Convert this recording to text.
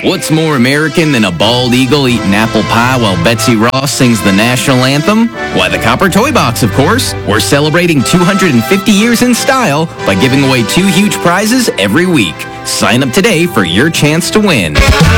What's more American than a bald eagle eating apple pie while Betsy Ross sings the national anthem? Why, the Copper Toy Box, of course. We're celebrating 250 years in style by giving away 2 huge prizes every week. Sign up today for your chance to win.